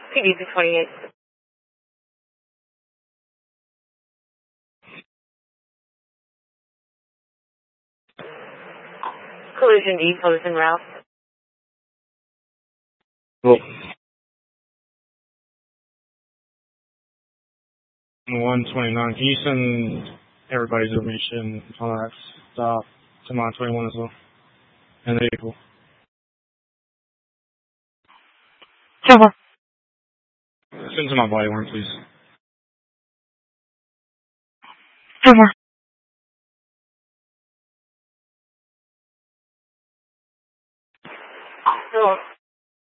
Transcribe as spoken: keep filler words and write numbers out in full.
P D two twenty-eight. Collision E, collision route. Well, one twenty-nine. Can you send everybody's information on that stop to my twenty-one as well? And the vehicle. Silver. Send to my body worn, please. Silver. Silver.